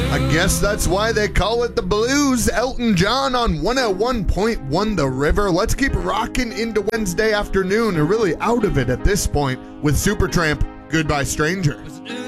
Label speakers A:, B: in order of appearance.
A: I guess that's why they call it the blues. Elton John on 101.1 The River. Let's keep rocking into Wednesday afternoon. We're really out of it at this point with Supertramp, Goodbye Stranger.